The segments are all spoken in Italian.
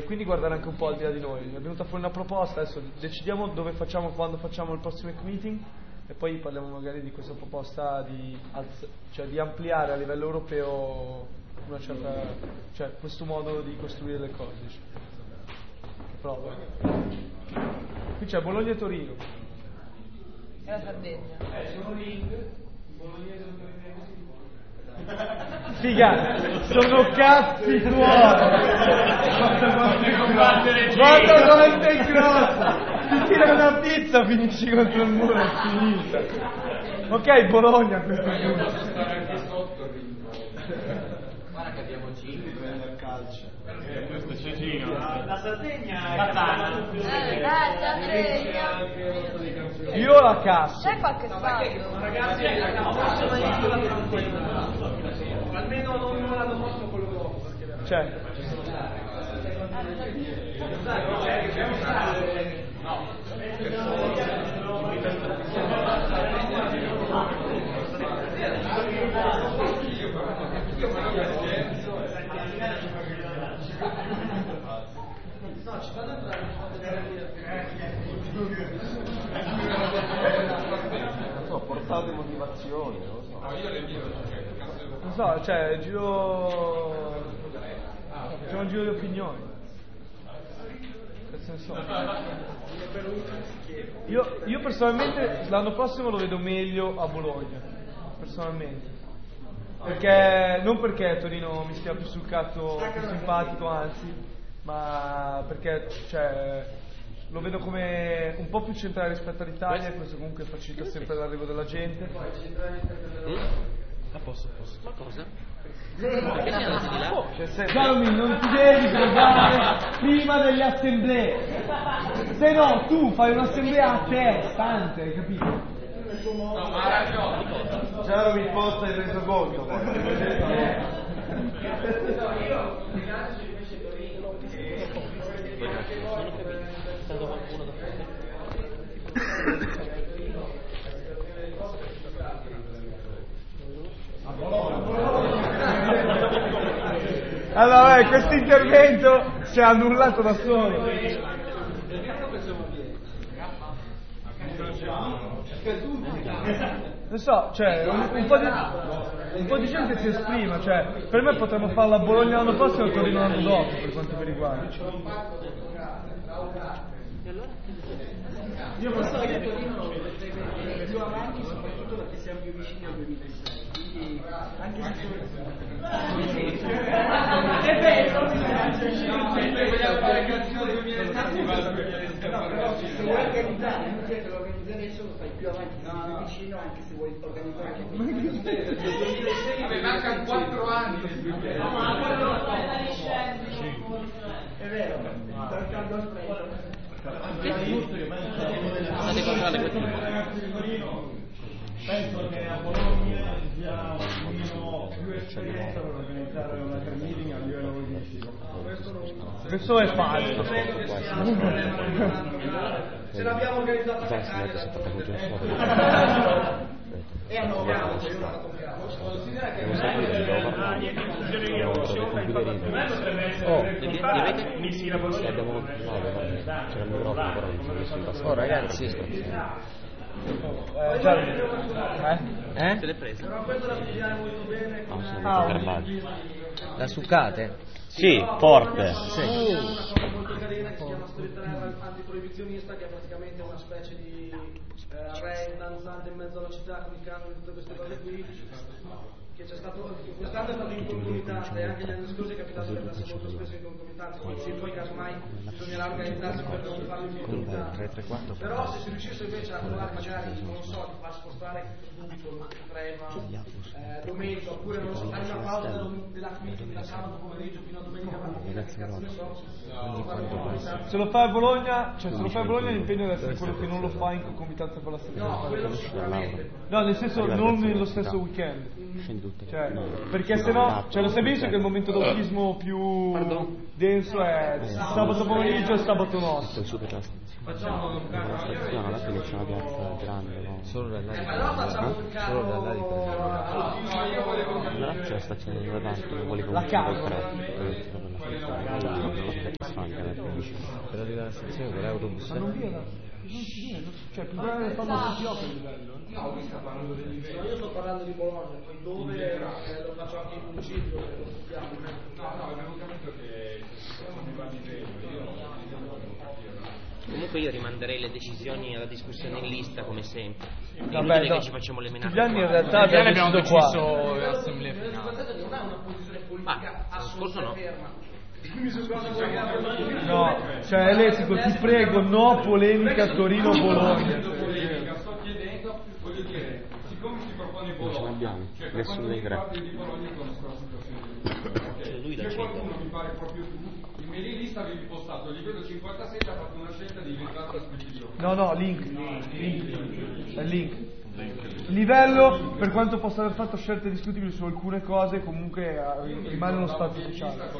quindi guardare anche un po' al di là di noi. È venuta fuori una proposta, adesso decidiamo dove facciamo, quando facciamo il prossimo meeting e poi parliamo magari di questa proposta cioè di ampliare a livello europeo una certa, cioè questo modo di costruire le cose. Prova. Qui c'è Bologna e Torino. E la Sardegna. Sono link, bolognese e torinese. Figa, sono cazzi tuoi. Guarda quanto è grossa. Ti tira una pizza, finisci contro il muro, è finita. Ok, Bologna a questo punto. Guarda che abbiamo 5 nel calcio. Questo c'è Gino. La Sardegna è Catania. Sardegna. Io la cazzo. C'è qualche stato? ragazzi, la prossima isola tranquilla. Almeno non l'anno prossimo quello dopo. C'è. Portate motivazioni, non lo so. Non so, cioè giro. C'è un giro di opinioni. Che senso? Io personalmente l'anno prossimo lo vedo meglio a Bologna. Personalmente. Perché non perché Torino mi stia più sul cazzo, più simpatico, anzi, ma perché cioè lo vedo come un po' più centrale rispetto all'Italia, e questo comunque facilita sempre l'arrivo della gente. Posso. Ma cosa? Perché siamo andati di là? Salmi, non ti devi provare prima delle assemblee, se no tu fai un'assemblea a te stante, hai capito? No, ma ha ragione. Già non mi posta il resoconto. Allora, questo intervento si è annullato da solo. Non so, cioè, un po' di gente si esprima, cioè, per me potremmo farla a Bologna l'anno prossimo e Torino l'anno dopo, per quanto mi riguarda. Io posso dire che Torino lo vedrei più avanti, soprattutto perché siamo più vicini al 2006. Quindi anche se è vero, vogliamo fare calcio del 2007, però se vuoi organizzare, non che lo organizzerei solo, fai più avanti, più vicino, anche se vuoi organizzare anche nel 2006. Vabbè, mancano 4 anni. No, ma quello è vero, dal caldo a spento. State controllando questo. Penso che a Bologna sia un pochino più esperienza per organizzare una meeting a livello logistico. Questo è falso. Se l'abbiamo organizzata a Catania e a Novara, Oh ragazzi, se l'è presa? La succate? Sì, forte. molto carina che si chiama Storyteller antiproibizionista, che è praticamente una specie di rave danzante in mezzo alla città con i canoni e tutte queste cose qui, che c'è stato quest'anno è stato in concomitanza, e anche gli anni scorsi è capitato che andasse molto spesso in concomitanza, quindi poi casomai bisognerà organizzarsi per non farlo in concomitanza. Però se si riuscisse invece a trovare magari, non lo so, di far spostare subito Crema, domenica, oppure non lo so, fare una pausa della meeting da sabato pomeriggio fino a domenica mattina, che cazzo ne so, Se lo fai a Bologna, cioè se lo fai a Bologna l'impegno deve essere quello che non lo fa in concomitanza con la stagione. no, quello sicuramente. No, nel senso non nello stesso weekend. Cioè, perché sennò, cioè lo sai benissimo che il momento d'autismo più denso è sabato pomeriggio e sabato notte. Facciamo una stazione, alla fine c'è una piazza grande, no? Solo da là di Allora facciamo un Solo da là di carro. Allora c'è la stazione di Levanto, vuole La casa. Per arrivare alla stazione con l'autobus. Ma non viene, non ci viene, cioè più grande fanno tutti occhi il livello. Io sto parlando di Bologna, poi dove lo faccio anche in municipio, lo sappiamo. No, abbiamo capito che ci va di Comunque io rimanderei le decisioni alla discussione in lista come sempre. Vabbè, che ci facciamo le menate. Gli anni in realtà abbiamo deciso l'assemblea finale. Non è una posizione politica assolutamente ferma. No, cioè Eletico, ti prego, no polemica Torino-Bologna. Sto chiedendo, voglio dire, siccome si propone Non ce Bologna, l'abbiamo, cioè per nessuno quanto dei tre. riguarda di Bologna conosco la situazione di c'è qualcuno, mi pare proprio tu, in media lista avevi postato il livello 57, ha fatto una scelta di diventare una specie di No, link. È link. Livello, per quanto possa aver fatto scelte discutibili su alcune cose, comunque rimane uno spazio sociale.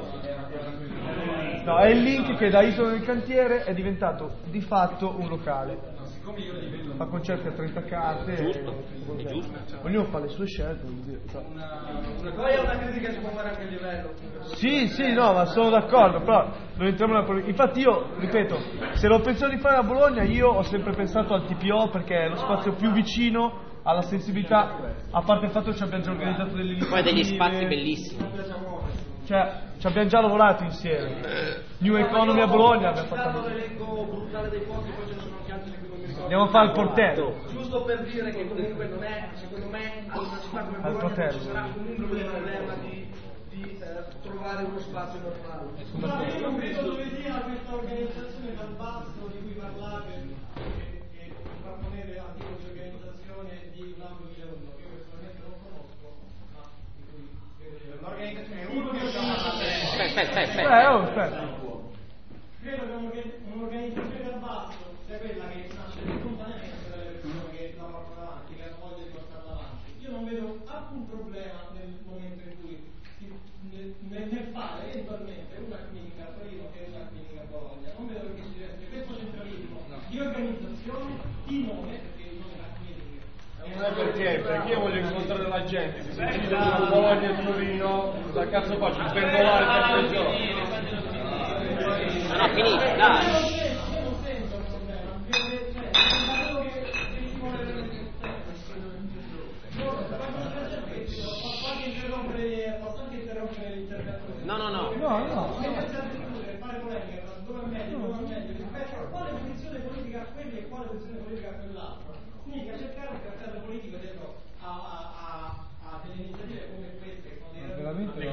No, è il link che da Isola del Cantiere è diventato di fatto un locale. Fa concerti a 30 carte. È giusto. Ognuno fa le sue scelte. Poi è una critica che si può fare anche a livello. Sì, no, ma sono d'accordo, però non entriamo nella politica. Infatti io, ripeto, se l'ho pensato di fare a Bologna, io ho sempre pensato al TPO perché è lo spazio più vicino alla sensibilità, a parte il fatto che ci abbiamo già organizzato delle iniziative. Poi degli spazi bellissimi. Cioè, ci abbiamo già lavorato insieme. New Economy a Bologna abbiamo fatto. L'elenco brutale dei posti, poi ce ne sono anche altri che non mi ricordo. Andiamo a fare il portello. Giusto per dire che comunque non è, secondo me, in una città come Bologna ci sarà comunque il problema di trovare uno spazio normale. Io non vedo dove sia questa organizzazione dal basso di cui parlate e proponere la tipo di organizzazione di un ambito 2001 che io personalmente non conosco, ma di cui vedo l'organizzazione è uno che Aspetta. credo che un'organizzazione dal basso sia quella che nasce spontaneamente dalle persone che la portano avanti, che hanno voglia di portarla avanti. Io non vedo alcun problema nel momento in cui nel fare eventualmente una clinica a Torino e una clinica a Bologna. Non vedo che si resti questo centralismo di organizzazione, di nome, perché il nome è la clinica. Perché io voglio incontrare la gente, se si decide da Bologna e Torino, cosa cazzo faccio? Il pendolare per 3 giorni. No, finita, dai. Io non sento il problema, perché quello che si vuole posso anche interrompere l'intervento. No. Fare polemica tra dove è meglio, rispetto a quale posizione politica a quelli e quale posizione politica a quell'altro. Significa cercare un trattato politico dietro a delle iniziative come queste che sono Veramente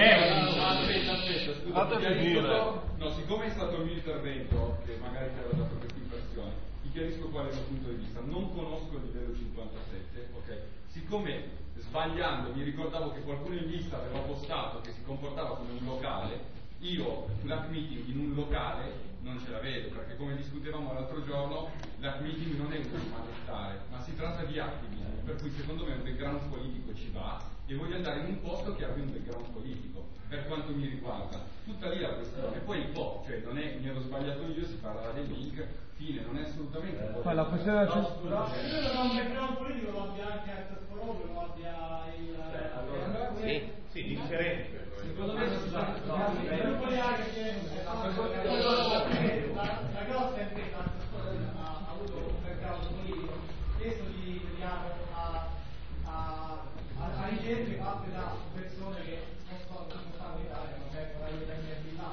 no, siccome è stato il mio intervento, che magari ti aveva dato questa impressione, ti chiarisco qual è il mio punto di vista. Non conosco il livello 57, ok? Siccome sbagliando mi ricordavo che qualcuno in lista aveva postato che si comportava come un locale, io l'hack meeting in un locale non ce la vedo, perché come discutevamo l'altro giorno, l'hack meeting non è un malestare, ma si tratta di attivismo, per cui secondo me un background politico ci va e voglio andare in un posto che abbia un background politico, per quanto mi riguarda. Tutta lì la questione, e poi cioè non è, mi ero sbagliato io, si parlava del link, fine, non è assolutamente un Poi la questione della censura. credo che un background politico lo abbia anche Access for All, lo abbia il Sì, differente. Secondo me si sta la grossa impresa ha avuto un background politico, spesso li vediamo a ricerche fatte da persone che non stanno in Italia, non vengono dall'università.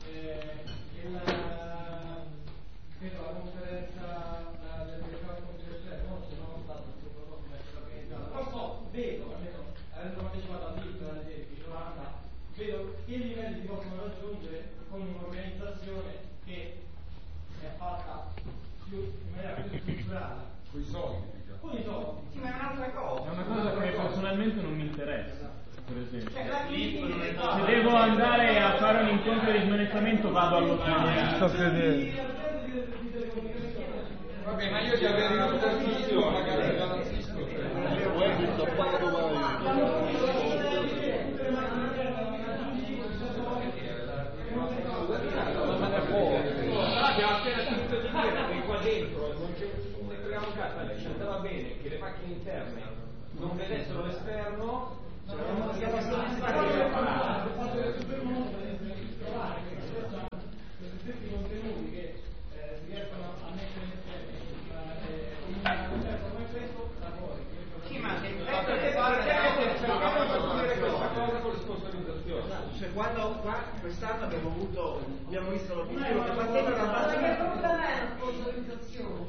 Credo la conferenza del mercato confidentiale non sono stato però vedo, almeno avendo partecipato a DIP ad esempio in Olanda, vedo che livelli si possono raggiungere con un'organizzazione che è fatta in maniera più strutturata. con i soldi. Con i soldi. Sì, ma è un'altra cosa. È una cosa che personalmente non mi interessa, per esempio. Se Se devo andare a fare un incontro di smanettamento vado all'Ottania. Sto credendo. Vabbè, ma io ti avrei rivolto al figlio, magari da nazista. Abbiamo appena finito di dire che qua dentro non ne frega un cazzo, ci andava bene che le macchine interne non vedessero l'esterno, non abbiamo visto l'obiettivo che partendo da base che problema è la sponsorizzazione,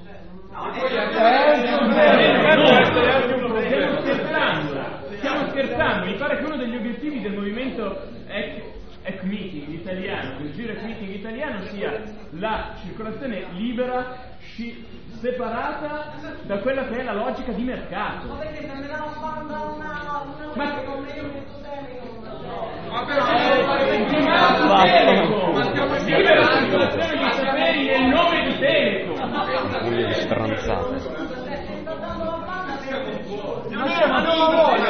stiamo scherzando, mi pare che uno degli obiettivi del movimento ECMeeting italiano, del giro ECMeeting italiano, sia la circolazione libera, separata da quella che è la logica di mercato. Ma perché se me la banda una ma però libera circolazione di saperi nel nome di Telecom. Voglia di stronzate. non è una volta.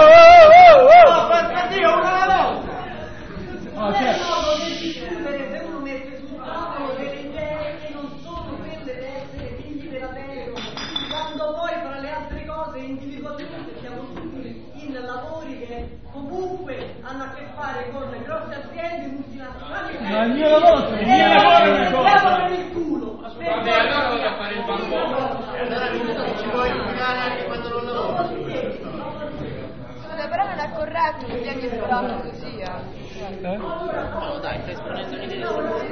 Se uno mette sul tavolo delle idee che non sono quelle di essere figli della Telecom, quando poi fra le altre cose individualmente siamo tutti in lavori che comunque hanno a che fare con le grosse aziende multinazionali. Ma il mio lavoro per il culo. Vabbè, allora vado a fare il bambino. Ci vuoi giocare anche quando non lavoro? Scusa, però non è corretto che viene violato così, No, dai, stai esponendo un'idea.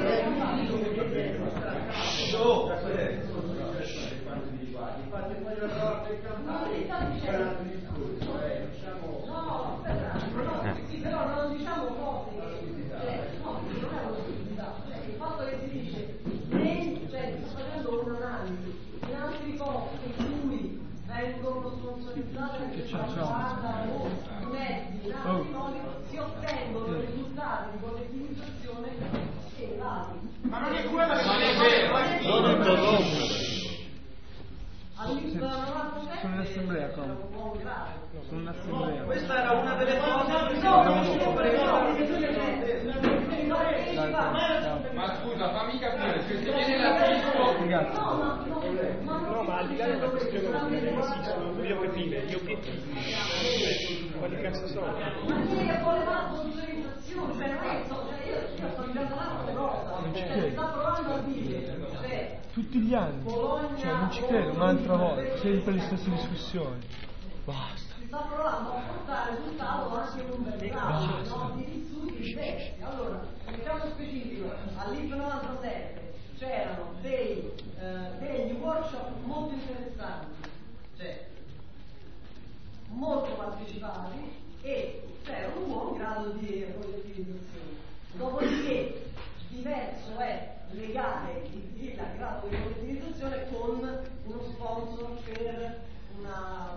Però non diciamo cose che non è una possibilità. Il fatto che si dice sta facendo un'analisi in altri posti in cui vengono sponsorizzate anche propaganda o mezzi, in altri modi si ottengono risultati di collettivizzazione elevati. Ma non è quello che non è vero. All'inizio della 97 sono in assemblea, era un po' grave. sono in assemblea. Questa era una delle cose ma scusa, fammi capire, se viene l'acquisto No, ma al di là della questione voglio capire gli obiettivi. Quali cazzo sono? ma che vuole fare la sponsorizzazione, cioè non è io sto dicendo un'altra cosa, si sta provando a dire Tutti gli anni, cioè non ci credo, un'altra volta, sempre le stesse discussioni. Basta. si sta provando a portare sul tavolo anche un bel piano di discussioni diversi. Allora, mettiamo specifico, all'IF 97 c'erano degli workshop molto interessanti, cioè molto partecipati, e c'era un buon grado di collettivizzazione. Dopodiché diverso è legare il grado di collettivizzazione con uno sponsor per la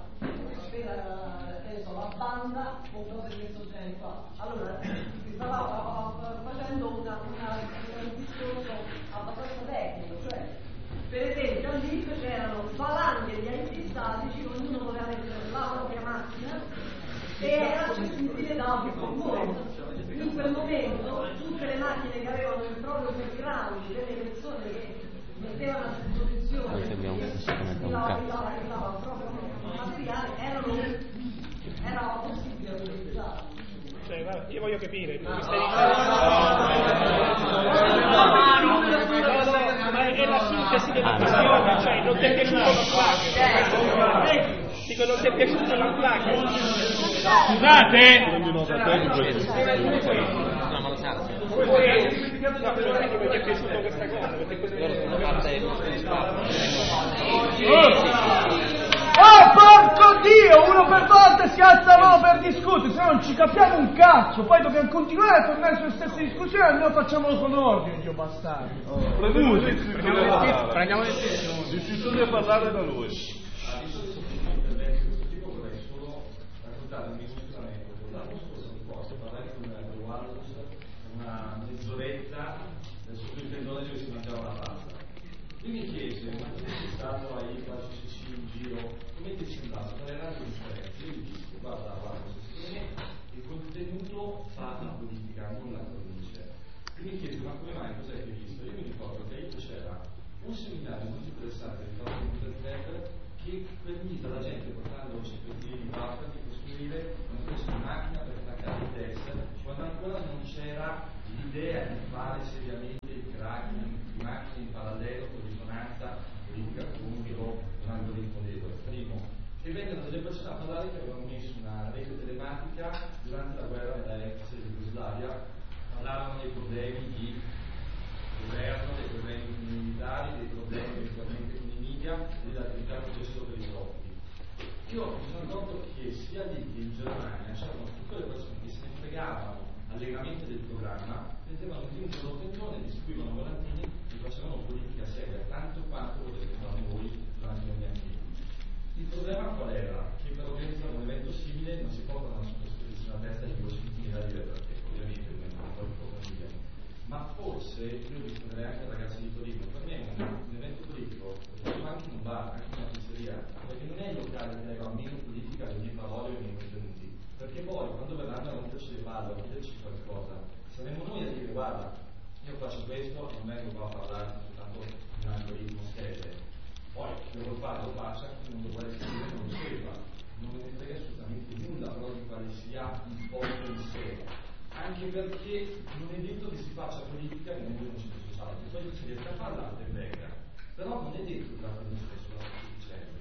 banda o cose di questo genere qua. Allora si stava facendo un discorso abbastanza tecnico, cioè per esempio all'IF c'erano valanghe di aiuti statici, ognuno poteva mettere la propria macchina e era accessibile da più comune. In quel momento tutte le macchine che avevano il proprio background, delle persone che mettevano a disposizione Anche abbiamo questo commento un cazzo. proprio materiale era possibile utilizzarlo. Cioè, guarda, io voglio capire, tu mi stai ma è la sintesi della questione, cioè non ti è piaciuto l'unplug. Dico, non ti è piaciuto l'unplug. Scusate! No, ma lo sa. No, però non ti è piaciuta questa cosa, perché questo Loro sono parte del nostro spazio. Oh porco Dio, uno per volta si alzano per discutere, se no non ci capiamo un cazzo, poi dobbiamo continuare a tornare sulle stesse discussioni, almeno facciamolo con ordine, Dio bastardo. prendiamo L'istituto deve parlare da lui. Una mezz'oretta su cui il tendone ci si mangiava la pasta. Lui mi chiese, ma tu sei stato ai classici in giro, come ti è sembrato? Qual era la differenza? Io gli dissi, guarda, secondo me il contenuto fa la politica, non la produce. Lui mi chiese, ma come mai, cos'è che hai visto? Io mi ricordo che lì c'era un seminario molto interessante di fatto internet che permette alla gente, portando 5 kg di pasta, di costruire una specie di macchina per staccare il test, quando ancora non c'era l'idea di fare seriamente il cracking di macchine in parallelo con risonanza politica contro un algoritmo debole. Primo, che vengono delle persone a parlare che avevano messo una rete telematica durante la guerra della ex Jugoslavia, parlarono dei problemi di governo, dei problemi militari, dei problemi eventualmente con i media e dell'attività che facessero per i profughi. Io mi sono accorto che sia lì che in Germania c'erano tutte le persone che se ne fregavano allegramente del programma, mettevano in un rottennone, distribuivano volantini e facevano politica seria, tanto quanto potete fare voi durante gli anni. Il problema qual era? Che per organizzare un evento simile non si portano sulla testa di 200.000 lire, perché ovviamente non lo condividono. Ma forse, io risponderei anche ai ragazzi di Torino, per me un evento politico, lo anche in un bar, anche in una pizzeria, perché non è il locale che aveva meno politica, le mie parole o i miei contenuti, perché poi quando verranno a romperci le palle o a chiederci qualcosa, saremo noi a dire guarda, io faccio questo e non vengo qua a parlare soltanto di un algoritmo schede. Poi chi lo fa lo faccia, chi non lo vuole scrivere non lo scriva. Non me ne frega assolutamente nulla però di quale sia il posto in sé. Anche perché non è detto che si faccia politica nel mondo centro sociale, che poi si riesca a parlare del venga. Però non è detto che la politica sia sufficiente.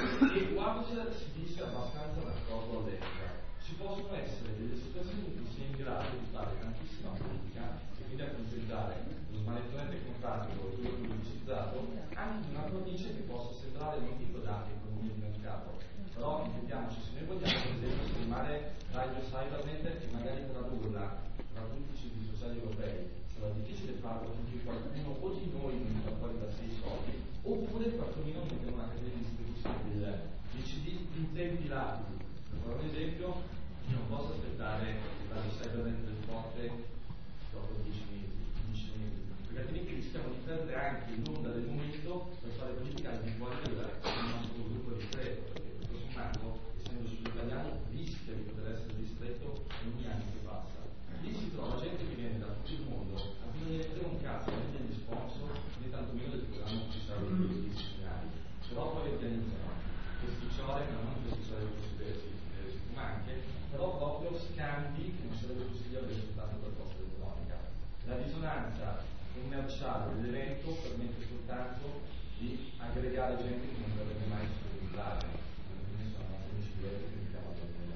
E quando si dice abbastanza d'accordo all'epoca, ci possono essere delle situazioni in cui si è in grado di fare tantissima politica e quindi accontentare lo smanettone tecnocratico e quello pubblicizzato anche in una cornice che possa sembrare, non dico da economia di mercato, però intendiamoci, se noi vogliamo per esempio stimare Radio Cybernet e magari tradurla tra tutti i siti sociali europei, sarà difficile farlo perché qualcuno o di noi non fa fuori da sé i soldi, oppure qualcuno mette una catena di distribuzione dei CD in tempi rapidi. Per fare un esempio, io non posso aspettare Radio Cybernet del forte dopo 10 mesi, 15 mesi, perché altrimenti rischiamo di perdere anche l'onda del momento per fare politica al di fuori del nostro gruppo ristretto, perché tutto sommato, essendo sull'italiano, rischia di poter essere ristretto ogni anno che passa. Lì si trova gente che viene da tutto il mondo, a cui non gliene frega un cazzo né degli sponsor né tantomeno del programma ufficiale dei disciplinari, però poi organizzano questi ciore, ma non questi ciore che si fuma anche, però proprio scambi che non sarebbe possibile avere soltanto per posta elettronica. La risonanza commerciale dell'evento permette soltanto di aggregare gente che non dovrebbe mai utilizzare. Quindi sono amici di che mettiamo a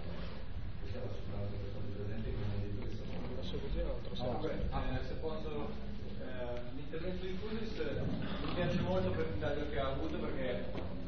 questa è la sostanza per farvi presente che non è detto che siamo se posso, l'intervento di Fulis mi piace molto per il taglio che ha avuto perché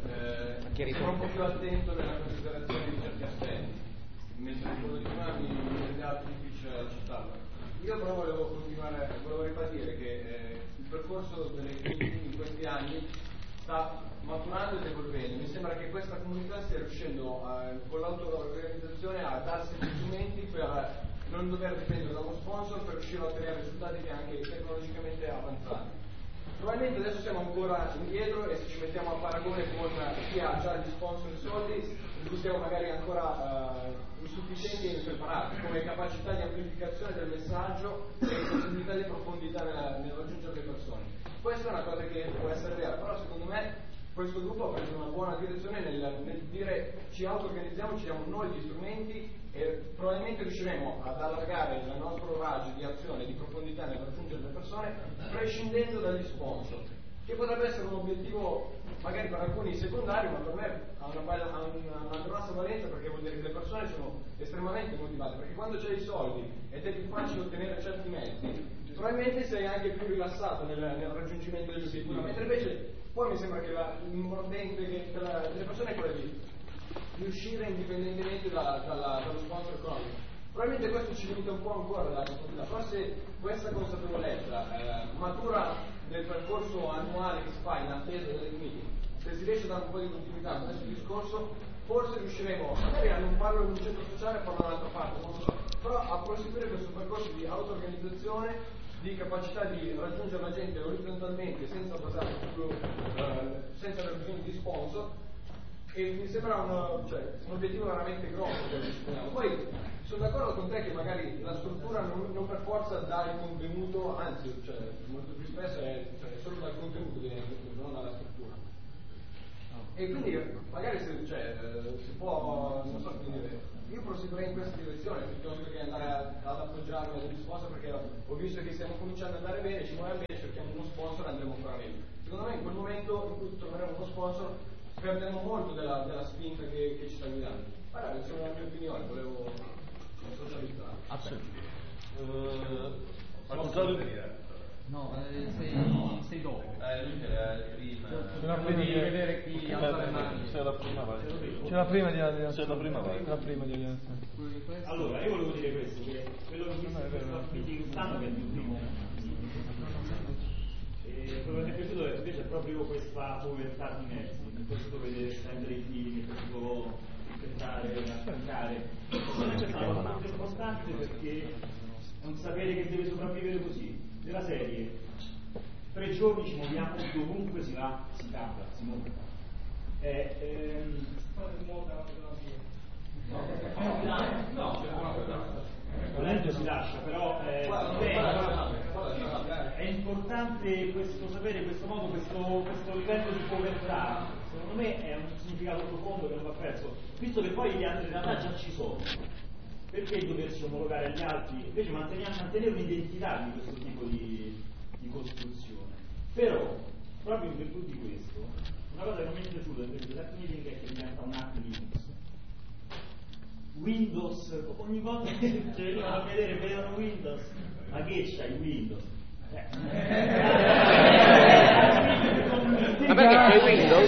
sono un po' più attento nella considerazione di certi aspetti, mentre quello di prima mi rendeva più difficile accettarlo. Io però volevo ribadire che il percorso delle crisi in questi anni sta maturando ed evolvendo. Mi sembra che questa comunità stia riuscendo con l'auto-organizzazione a darsi gli strumenti per non dover dipendere da uno sponsor per riuscire a ottenere risultati che anche tecnologicamente avanzati. Probabilmente adesso siamo ancora indietro e se ci mettiamo a paragone con chi ha già gli sponsor e i soldi, siamo magari ancora insufficienti e impreparati, come capacità di amplificazione del messaggio e possibilità di profondità nel raggiungere le persone. Questa è una cosa che può essere vera, però secondo me questo gruppo ha preso una buona direzione nel dire ci auto-organizziamo, ci diamo noi gli strumenti e probabilmente riusciremo ad allargare il nostro raggio di azione e di profondità nel raggiungere le persone prescindendo dagli sponsor, che potrebbe essere un obiettivo magari per alcuni secondario, ma per me ha una grossa valenza perché vuol dire che le persone sono estremamente motivate, perché quando c'hai i soldi ed è più facile ottenere certi mezzi, probabilmente sei anche più rilassato nel raggiungimento degli obiettivi, mentre invece poi mi sembra che il mordente delle persone è quello di uscire indipendentemente dallo sponsor economico. Probabilmente questo ci limita un po' ancora dalla responsabilità. Forse questa consapevolezza matura nel percorso annuale che si fa in attesa delle meeting. Se si riesce a dare un po' di continuità a questo discorso, forse riusciremo magari a non farlo in un centro sociale e farlo da un'altra parte, non so, però a proseguire questo percorso di auto-organizzazione, di capacità di raggiungere la gente orizzontalmente senza basare senza aver bisogno di sponsor, e mi sembra un obiettivo veramente grosso che ci. Poi sono d'accordo con te che magari la struttura non per forza dà il contenuto, anzi molto più spesso è solo dal contenuto che viene il contenuto, non dalla struttura. E quindi magari si può, non so come dire, io proseguirei in questa direzione piuttosto che andare ad appoggiarmi a degli sponsor, perché ho visto che stiamo cominciando ad andare bene, ci muoviamo bene, cerchiamo uno sponsor e andremo ancora meglio. Secondo me in quel momento in cui troveremo uno sponsor perderemo molto della spinta che ci sta guidando. Questa è la mia opinione, volevo socializzare. Assolutamente. Al contrario di... No, sei dopo. Devi vedere chi alza le mani. C'è la prima, vai. C'è la prima di Allianz. C'è la prima, vai. La prima di Allianz. Allora, io volevo dire questo, che quello che ho visto in questo meeting quest'anno che è più primo. E quello che mi è piaciuto è invece proprio questa povertà di mezzi, questo vedere stendere i fili, questo tentare, attaccare. Questa è una cosa molto importante perché è un sapere che deve sopravvivere così. Nella serie 3 giorni ci muoviamo dovunque si va, si cambia, si monta. Volendo si lascia, però è importante questo sapere, questo modo, questo livello di povertà, secondo me è un significato profondo che non va perso, visto che poi gli altri in realtà già ci sono. Perché doversi omologare agli altri? Invece mantenere un'identità di questo tipo di costruzione. Però, proprio in virtù di questo, una cosa che non mi è piaciuta invece dell'app meeting è che diventa un app Linux. Windows, ogni volta che venivano a vedere, vedevano Windows, ma che c'hai Windows? Ma perché c'è Windows?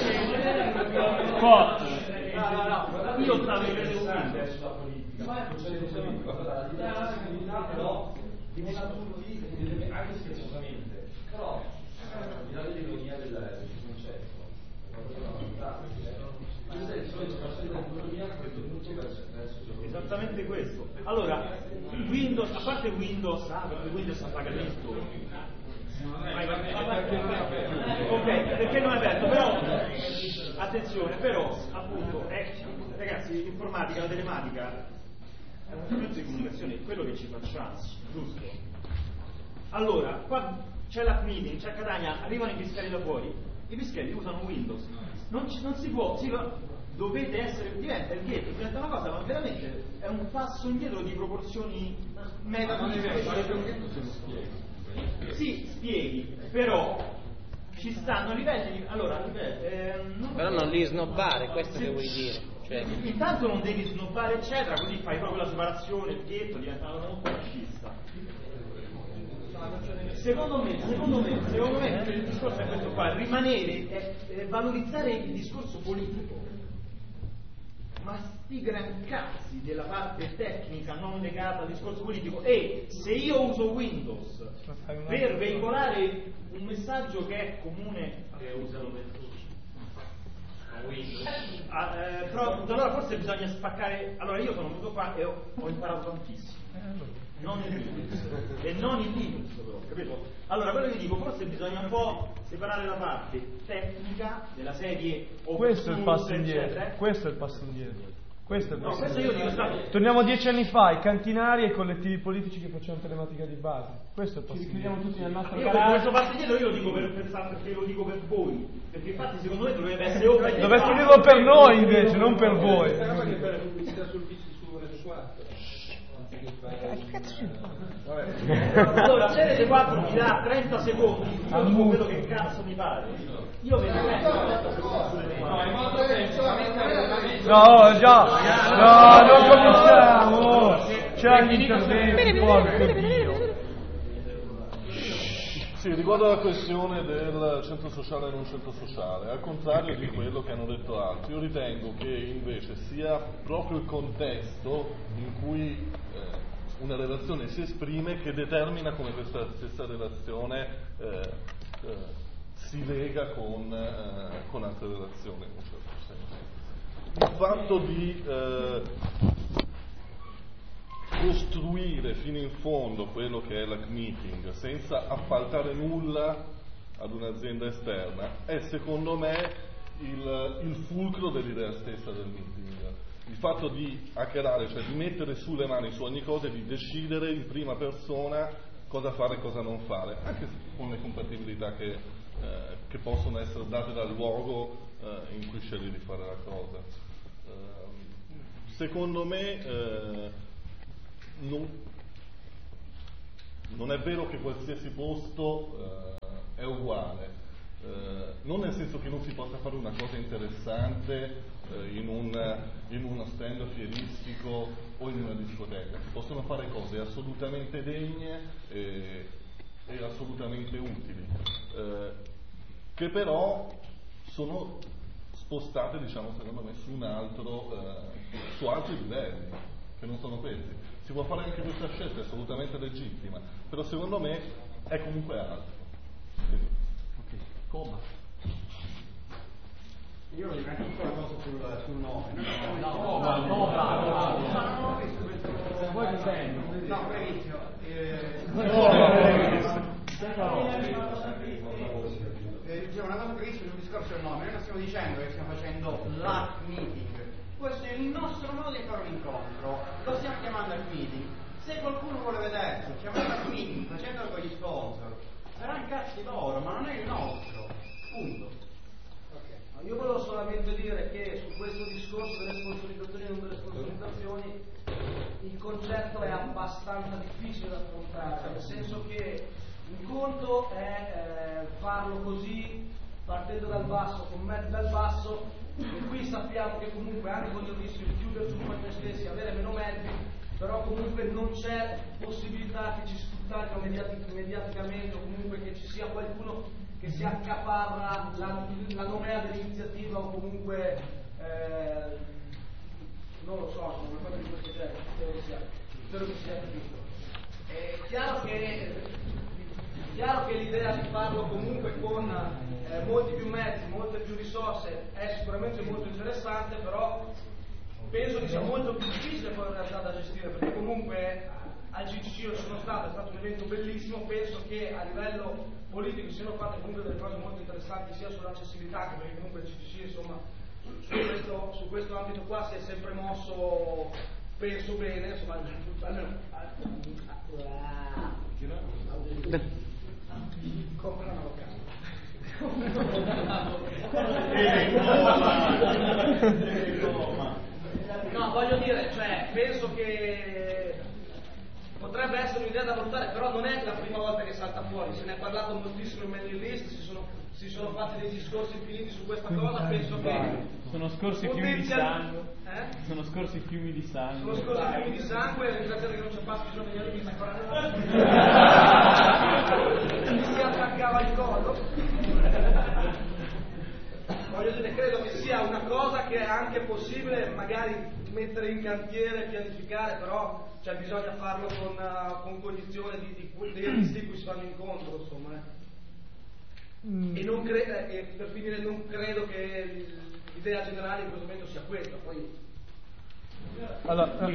Io stavo vedendo Windows. Però anche scherzosamente, però al di là dell'ironia del concetto, esattamente questo. Allora, Windows, a parte Windows, perché Windows a pagamento. Ok, perché non è aperto, però attenzione, però appunto ragazzi, l'informatica, la telematica è uno strumento di comunicazione, è quello che ci facciamo, giusto? Allora, qua c'è l'app meeting, c'è Catania, arrivano i pischelli da fuori, i pischelli usano Windows, non si può, dovete essere, diventa il dietro, diventa una cosa, ma veramente è un passo indietro di proporzioni sì, spieghi, però ci stanno livelli di, allora, però non li snobbare, questo che vuoi dire. Cioè. Intanto non devi snobbare eccetera, così fai proprio la separazione, il ghetto diventa una cosa molto fascista. Secondo me il discorso è questo qua, rimanere valorizzare il discorso politico, ma sti gran cazzi della parte tecnica non legata al discorso politico. E se io uso Windows per veicolare un messaggio che è comune, però allora forse bisogna spaccare. Allora io sono venuto qua e ho imparato tantissimo, non il Linux e non il Linux però, capito? Allora quello che dico, forse bisogna un po' separare la parte tecnica della serie questo è il passo indietro, questo è il passo indietro. Questo io dico, torniamo 10 anni fa, i cantinari e i collettivi politici che facevano telematica di base. Questo è il passo indietro. Tutti nel nostro questo passo indietro io lo dico perché lo dico per voi, perché infatti secondo me dovrebbe essere open. Dovresti dirlo per noi invece, non per voi. Allora Rete 4 mi dà 30 secondi, io dico quello che cazzo mi pare. Io ve ne prendo 30 secondi sulle mie mani. No, già, no, non cominciamo. C'è gli interventi, porco Dio. Sì, riguardo alla questione del centro sociale e non centro sociale, al contrario di quello che hanno detto altri, io ritengo che invece sia proprio il contesto in cui una relazione si esprime che determina come questa stessa relazione si lega con altre relazioni in un certo senso. Il fatto di costruire fino in fondo quello che è l'hack meeting senza appaltare nulla ad un'azienda esterna è secondo me il fulcro dell'idea stessa del meeting. Il fatto di hackerare, cioè di mettere su le mani su ogni cosa e di decidere in prima persona cosa fare e cosa non fare, anche con le compatibilità che possono essere date dal luogo in cui scegli di fare la cosa. Secondo me non è vero che qualsiasi posto è uguale. non nel senso che non si possa fare una cosa interessante in uno stand fieristico o in una discoteca. Si possono fare cose assolutamente degne e assolutamente utili, che però sono spostate, diciamo, secondo me, su altri livelli, che non sono questi. Si può fare anche questa scelta, è assolutamente legittima, però secondo me è comunque altro. Ok, Coma. Io voglio anche una cosa sul nome. No, se vuoi mi segno. No, brevissimo. Dicevo una cosa brevissima sul discorso del nome. Noi non stiamo dicendo che stiamo facendo l'hack meeting. Questo è il nostro modo di fare un incontro. Lo stiamo chiamando hack meeting. Se qualcuno vuole vederlo, chiamando hack meeting, facendolo con gli sponsor, saranno cazzi loro, ma non è il nostro. Punto. Io volevo solamente dire che su questo discorso delle sponsorizzazioni e non delle sponsorizzazioni il concetto è abbastanza difficile da affrontare, nel senso che un conto è farlo così, partendo dal basso, con mezzi dal basso, e qui sappiamo che comunque anche con il rischio di chiuderci un po' noi stessi, avere meno mezzi, però comunque non c'è possibilità che ci sfruttino mediaticamente o comunque che ci sia qualcuno che si accaparra la nomea dell'iniziativa o comunque non lo so, qualcosa di questo genere, spero che sia capito. È chiaro che l'idea di farlo comunque con molti più mezzi, molte più risorse è sicuramente molto interessante, però penso che sia molto più difficile poi in realtà da gestire, perché comunque al GCC io sono stato, è stato un evento bellissimo, penso che a livello politico siano fatte comunque delle cose molto interessanti sia sull'accessibilità, che perché comunque il GCC insomma su questo ambito qua si è sempre mosso, penso bene, insomma almeno comprano locale. No, voglio dire, cioè, penso che potrebbe essere un'idea da valutare, però non è la prima volta che salta fuori, se ne è parlato moltissimo in mailing list, si sono fatti dei discorsi infiniti su questa cosa, penso che sono scorsi fiumi di sangue. Sono scorsi fiumi di sangue. Sono scorsi fiumi di sangue, ringraziate che non c'è passato, ci sono degli amici, mi si attaccava il collo. Voglio dire, credo che sia una cosa che è anche possibile magari mettere in cantiere, pianificare, però cioè, bisogna farlo con cognizione dei rischi di cui si fanno incontro, insomma. E per finire non credo che l'idea generale in questo momento sia questa, poi allora,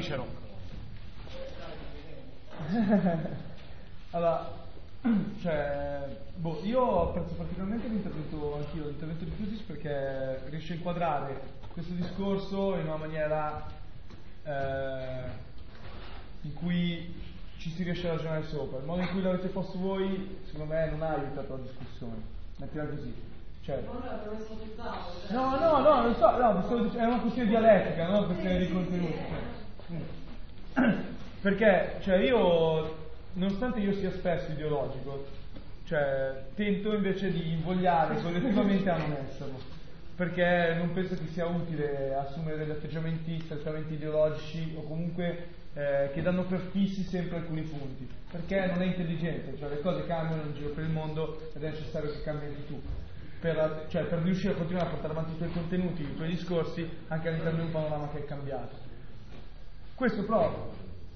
cioè, io apprezzo particolarmente l'intervento di Fusis, perché riesce a inquadrare questo discorso in una maniera in cui ci si riesce a ragionare sopra. Il modo in cui l'avete posto voi, secondo me, non ha aiutato la discussione. Mettila così. Cioè, no, non so, è una questione dialettica, non è una questione di contenuto. Perché, cioè, io, nonostante io sia spesso ideologico, cioè, tento invece di invogliare collettivamente a non esserlo, perché non penso che sia utile assumere degli atteggiamenti strettamente ideologici o comunque che danno per fissi sempre alcuni punti, perché non è intelligente, cioè le cose cambiano in giro per il mondo ed è necessario che cambi anche tu. Per riuscire a continuare a portare avanti i tuoi contenuti, i tuoi discorsi, anche all'interno di un panorama che è cambiato. Questo proprio.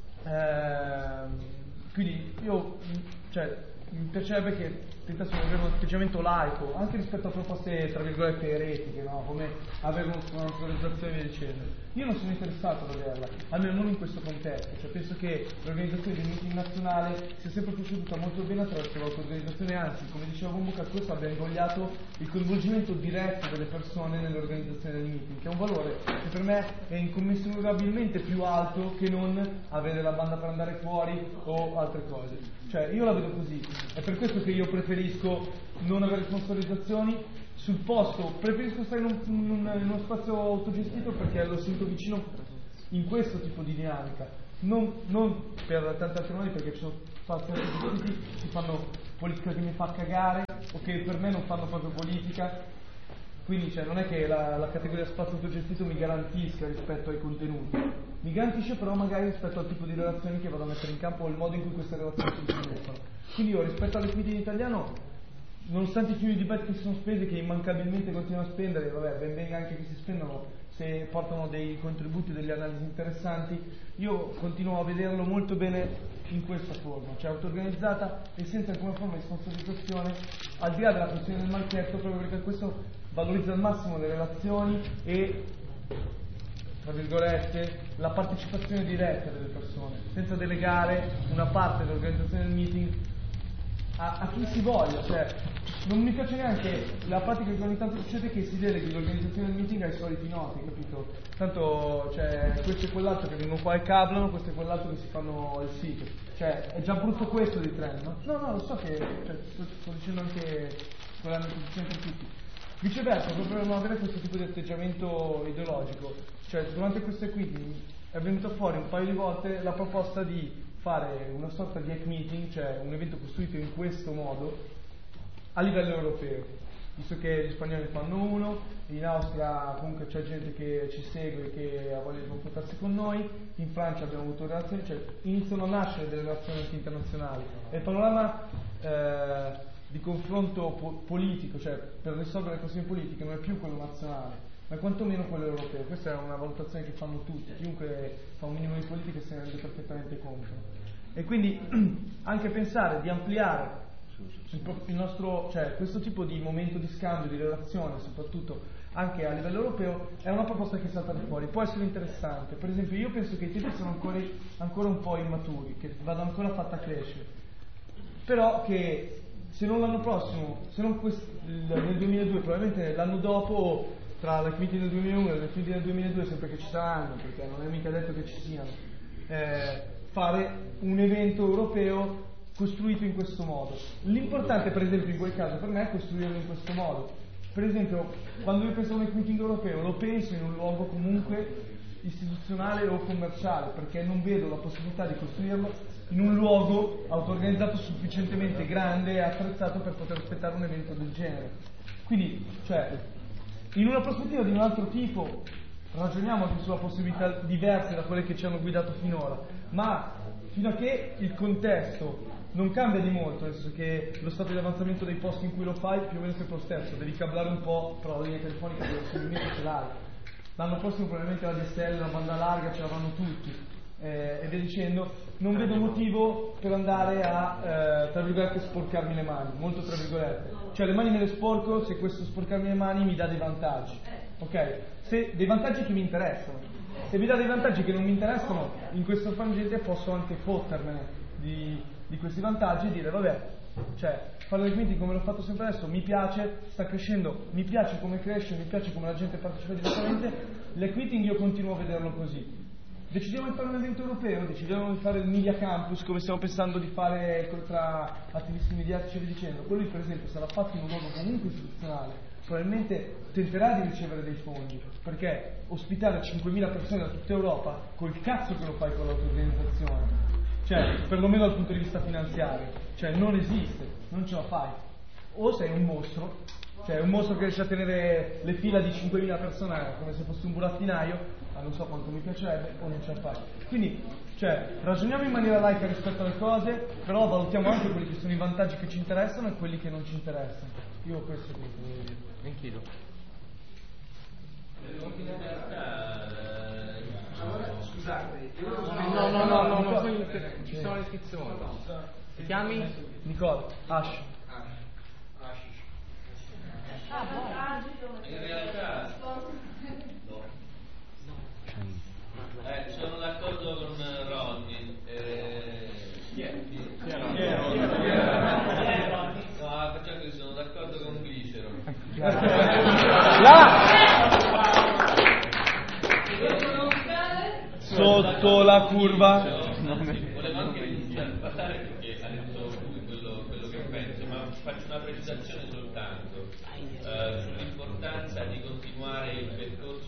Quindi io, mi piacerebbe che tentassimo di avere un atteggiamento laico, anche rispetto a proposte, tra virgolette, eretiche, no? Come avere una sponsorizzazione e via dicendo. Io non sono interessato ad averla, almeno non in questo contesto, cioè penso che l'organizzazione del meeting nazionale sia sempre proceduta molto bene attraverso l'auto-organizzazione, anzi, come diceva Bombuca, questo abbia invogliato il coinvolgimento diretto delle persone nell'organizzazione del meeting, che è un valore che per me è incommensurabilmente più alto che non avere la banda per andare fuori o altre cose. Cioè, io la vedo così, è per questo che io preferisco non avere sponsorizzazioni. Sul posto preferisco stare in uno spazio autogestito, perché lo sento vicino in questo tipo di dinamica, non per tante altre modi, perché ci sono spazi autogestiti che fanno politica che mi fa cagare o che per me non fanno proprio politica. Quindi non è che la categoria spazio autogestito mi garantisca rispetto ai contenuti, mi garantisce però magari rispetto al tipo di relazioni che vado a mettere in campo o il modo in cui queste relazioni si sviluppano. Quindi io rispetto all'equity in italiano, nonostante i fiumi di bet che si sono spesi, che immancabilmente continuano a spendere, vabbè, ben venga anche che si spendano se portano dei contributi, delle analisi interessanti, io continuo a vederlo molto bene in questa forma, cioè auto-organizzata e senza alcuna forma di sponsorizzazione, al di là della questione del marchetto, proprio perché questo valorizza al massimo le relazioni e, tra virgolette, la partecipazione diretta delle persone, senza delegare una parte dell'organizzazione del meeting a chi si voglia. Cioè, non mi piace neanche la pratica che ogni tanto succede, che si deleghi l'organizzazione del meeting ai soliti noti, capito? Tanto questo e quell'altro che vengono qua e cablano, questo e quell'altro che si fanno il sito. Cioè, è già brutto questo di trend, no? No, lo so che sto dicendo anche quella posizione per tutti. Viceversa, proprio per non avere questo tipo di atteggiamento ideologico, cioè durante questo equity è venuta fuori un paio di volte la proposta di fare una sorta di hack meeting, cioè un evento costruito in questo modo a livello europeo, visto che gli spagnoli fanno uno, in Austria comunque c'è gente che ci segue, che ha voglia di confrontarsi con noi, in Francia abbiamo avuto relazioni, cioè iniziano a nascere delle relazioni anche internazionali e il panorama di confronto politico, cioè per risolvere le questioni politiche, non è più quello nazionale, ma quantomeno quello europeo. Questa è una valutazione che fanno tutti, chiunque fa un minimo di politica se ne rende perfettamente conto. E quindi anche pensare di ampliare il nostro, cioè questo tipo di momento di scambio, di relazione, soprattutto anche a livello europeo, è una proposta che salta fuori, può essere interessante. Per esempio, io penso che i tempi sono ancora un po' immaturi, che vada ancora fatta crescere, però che se non l'anno prossimo, se non nel 2002, probabilmente l'anno dopo, tra le meeting del 2001 e le meeting del 2002, sempre che ci saranno, perché non è mica detto che ci siano, fare un evento europeo costruito in questo modo. L'importante, per esempio, in quel caso per me è costruirlo in questo modo. Per esempio, quando io penso a un meeting europeo, lo penso in un luogo comunque istituzionale o commerciale, perché non vedo la possibilità di costruirlo in un luogo auto-organizzato sufficientemente grande e attrezzato per poter aspettare un evento del genere. Quindi, cioè, in una prospettiva di un altro tipo ragioniamo anche sulla possibilità diverse da quelle che ci hanno guidato finora, ma fino a che il contesto non cambia di molto, nel senso che lo stato di avanzamento dei posti in cui lo fai più o meno è sempre lo stesso, devi cablare un po', però la linea telefonica deve ce l'hai. L'anno prossimo probabilmente la DSL, la banda larga ce l'avranno tutti, e via dicendo. Non vedo motivo per andare a, tra virgolette, sporcarmi le mani, molto tra virgolette. Cioè le mani me le sporco se questo sporcarmi le mani mi dà dei vantaggi, ok? Se dei vantaggi che mi interessano. Se mi dà dei vantaggi che non mi interessano, in questo frangente posso anche fottermene di questi vantaggi e dire vabbè, cioè fare il meeting come l'ho fatto sempre adesso mi piace, sta crescendo, mi piace come cresce, mi piace come la gente partecipa direttamente, l'equiting io continuo a vederlo così. Decidiamo di fare un evento europeo, decidiamo di fare il Media Campus come stiamo pensando di fare tra attivisti mediatici e via dicendo. Quello per esempio sarà fatto in un luogo comunque istituzionale, probabilmente tenterà di ricevere dei fondi, perché ospitare 5.000 persone da tutta Europa, col cazzo che lo fai con l'autoorganizzazione, cioè perlomeno dal punto di vista finanziario, cioè non esiste, non ce la fai. O sei un mostro, cioè un mostro che riesce a tenere le fila di 5.000 persone come se fosse un burattinaio, ma non so quanto mi piacerebbe, o non ce la fai. Quindi, cioè, ragioniamo in maniera laica rispetto alle cose, però valutiamo anche quelli che sono i vantaggi che ci interessano e quelli che non ci interessano. Io questo è quello che voglio dire. Anch'io. Scusate, No, ci sono le iscrizioni. Ti chiami? Nicola, Ash. In realtà sono d'accordo con Ronny. No, facciamo così, sono d'accordo con Glicero. Sotto la curva. Volevo anche parlare perché ha detto lui quello che penso, ma faccio una precisazione soltanto sull'importanza di continuare il percorso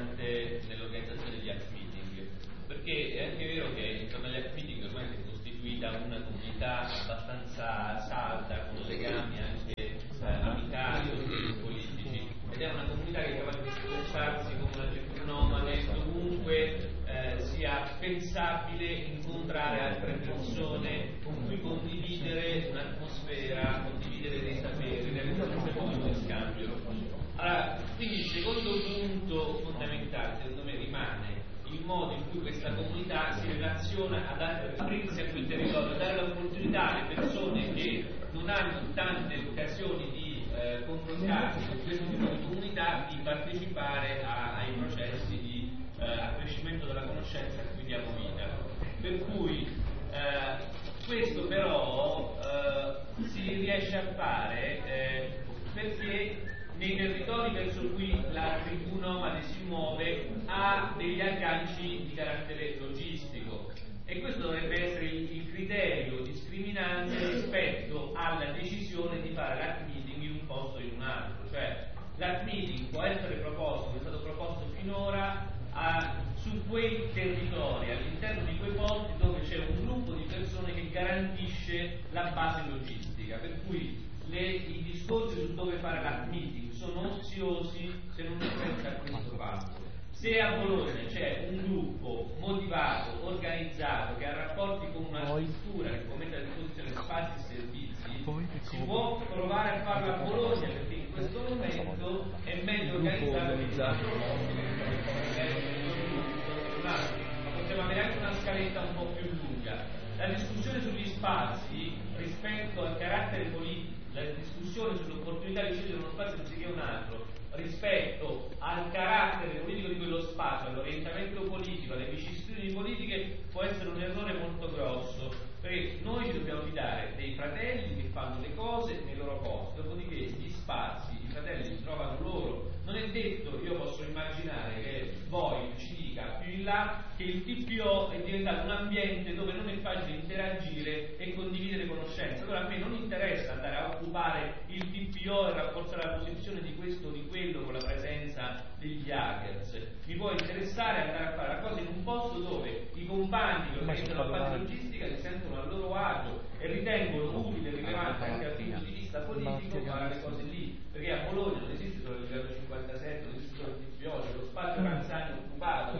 itinerante nell'organizzazione degli hack meeting, perché è anche vero che intorno agli hack meeting ormai si è costituito costituita una comunità abbastanza salda, con legami anche amicali e politici, ed è una comunità che è capace di spostarsi come una centronomane dovunque sia pensabile incontrare altre persone con cui condividere un'atmosfera, condividere dei saperi, realizzare un scambio. Allora, quindi il secondo punto fondamentale, secondo me, rimane il modo in cui questa comunità si relaziona ad aprirsi a quel territorio, dare l'opportunità alle persone che non hanno tante occasioni di confrontarsi con questo tipo di comunità di partecipare ai processi di accrescimento della conoscenza a cui diamo vita. Per cui questo però si riesce a fare perché nei territori verso cui la tribù nomade si muove ha degli agganci di carattere logistico, e questo dovrebbe essere il criterio discriminante rispetto alla decisione di fare l'art meeting in un posto o in un altro. Cioè l'art meeting può essere proposto, come è stato proposto finora, su quei territori, all'interno di quei posti dove c'è un gruppo di persone che garantisce la base logistica, per cui i discorsi su dove fare l'art meeting sono oziosi se non si pensa a questo fatto. Se a Bologna c'è un gruppo motivato, organizzato, che ha rapporti con una struttura che può mettere a disposizione spazi e servizi, si può provare a farlo a Bologna, perché in questo momento è meglio organizzato ma possiamo avere anche una scaletta un po' più lunga. La discussione sugli spazi rispetto al carattere politico, la discussione sull'opportunità di scegliere uno spazio anziché un altro rispetto al carattere politico di quello spazio, all'orientamento politico, alle vicissitudini politiche, può essere un errore molto grosso, perché noi ci dobbiamo fidare dei fratelli che fanno le cose nei loro posti, dopodiché gli spazi i fratelli li trovano loro. Non è detto, io posso immaginare che voi ci dica più in là che il TPO è diventato un ambiente dove non è facile interagire e condividere conoscenze. Allora a me non interessa andare a occupare il TPO e rafforzare la posizione di questo o di quello con la presenza degli hackers. Mi può interessare andare a fare la cosa in un posto dove i compagni che organizzano la parte logistica si sentono a loro agio e ritengono utile e rilevante anche dal punto di vista politico fare le cose lì, perché a Bologna non esiste solo il livello 57, non esiste solo il TPO, c'è lo spazio Ranzani occupato,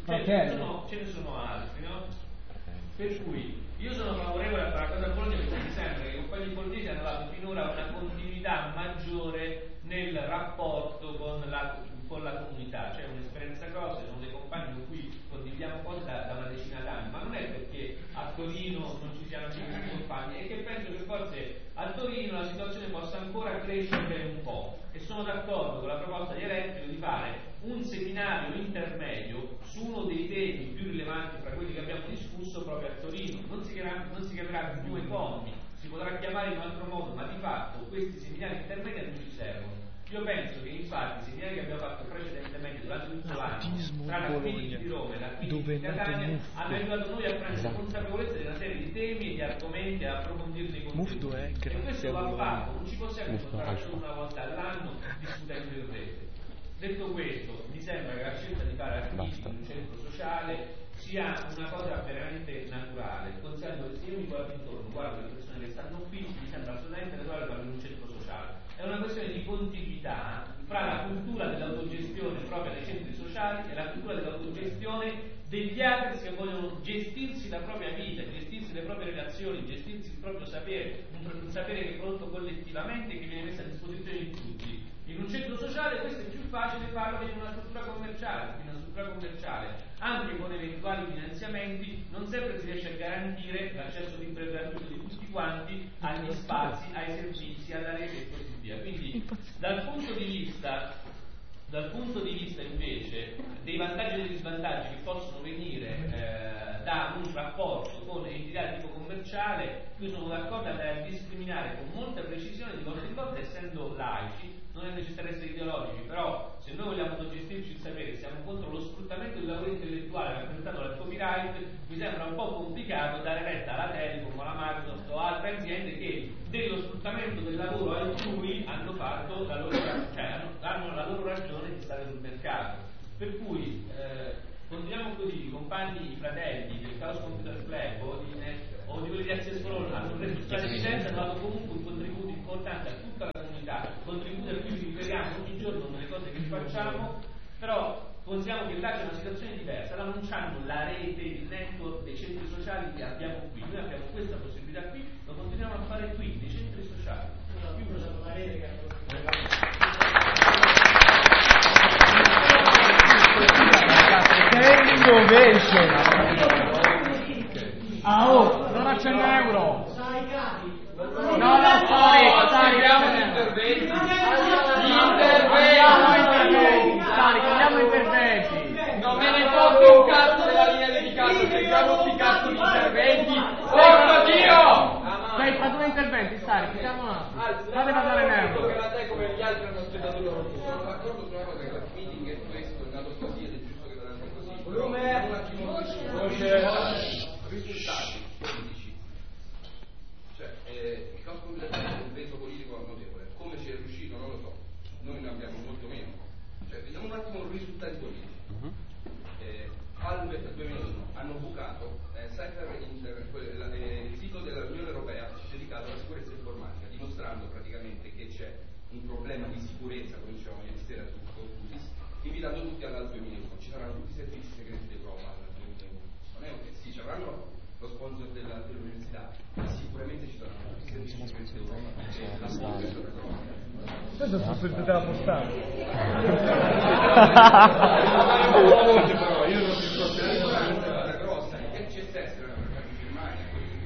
ce ne sono altri, no? Per cui io sono favorevole a fare la cosa a Bologna, perché mi sembra che i compagni bolognesi hanno dato finora una continuità maggiore nel rapporto con la comunità, c'è un'esperienza grossa, sono dei compagni con cui condividiamo cose da una decina d'anni, ma non è perché a Torino non ci siano più compagni, è che penso che forse a Torino la situazione possa ancora crescere un po', e sono d'accordo con la proposta di Elettrico di fare un seminario intermedio su uno dei temi più rilevanti fra quelli che abbiamo discusso proprio a Torino. Non si chiamerà più Economy, si potrà chiamare in un altro modo, ma di fatto questi seminari intermedi non ci servono. Io penso che infatti i seminari che abbiamo fatto precedentemente durante tutto l'anno tra la Quinti di Roma e la Quinti di Catania hanno aiutato noi a prendere consapevolezza di una serie di temi e di argomenti e a approfondirli i contenuti. E questo va fatto, non ci possiamo incontrare solo una volta all'anno discutendo in rete. Detto questo, mi sembra che la scelta di fare articoli in un centro sociale sia una cosa veramente naturale, considerando che se io mi guardo intorno, guardo le persone che stanno qui, mi sembra assolutamente naturale farlo in un centro sociale. È una questione di contiguità fra la cultura dell'autogestione propria dei centri sociali e la cultura dell'autogestione degli altri che vogliono gestirsi la propria vita, gestirsi le proprie relazioni, gestirsi il proprio sapere, un sapere che è prodotto collettivamente e che viene messo a disposizione di tutti. In un centro sociale questo è più facile farlo che in una struttura commerciale, perché in una struttura commerciale, anche con eventuali finanziamenti, non sempre si riesce a garantire l'accesso libero e gratuito di tutti quanti agli spazi, ai servizi, alla rete e così via. Quindi dal punto di vista invece dei vantaggi e degli svantaggi che possono venire da un rapporto con entità di tipo commerciale, io sono d'accordo ad andare a discriminare con molta precisione di volta in volta, essendo laici. Non è necessario essere ideologici, però se noi vogliamo autogestirci il sapere, siamo contro lo sfruttamento del lavoro intellettuale rappresentato dal copyright, mi sembra un po' complicato dare retta alla Telecom, alla Microsoft o altre aziende che dello sfruttamento del lavoro altrui hanno fatto la loro, hanno la loro ragione di stare sul mercato. Per cui continuiamo così, i compagni, i fratelli del Chaos Computer Club o di quelli di Però consideriamo che là c'è una situazione diversa, là non c'hanno la rete, il network dei centri sociali che abbiamo qui, noi abbiamo questa possibilità qui, lo continuiamo a fare qui, nei centri sociali. La rete che innovation. Ah, oh, non accende euro. No, cambiamo interventi. Non me ne fotte un cazzo della linea dedicata, seguiamo sti cazzo di interventi. Porco Dio! Stai fra due interventi, chiamiamo un attimo. Fate parlare in euro. Che la te come gli altri hanno spiegato loro. Sono d'accordo su una cosa, che la meeting è questo, è nato così ed è giusto che deve essere così. Risultati politici. Cioè, il calcolo del peso politico è notevole. Come ci è riuscito non lo so. Noi ne abbiamo molto meno. Cioè, vediamo un attimo i risultati politici. Al 2001 hanno bucato il sito dell'Unione Europea dedicato alla sicurezza informatica, dimostrando praticamente che c'è un problema di sicurezza, come dicevamo ieri sera su Coutis, invitando tutti all'al 2001. Ci saranno tutti i servizi segreti d'Europa al 2001. Non è che sì, ci avranno lo sponsor dell'università, ma sicuramente ci saranno tutti i servizi segreti d'Europa. La questo sul sito della postale. Io non ti sto chiedendo una grossa, il CSS era per Germania,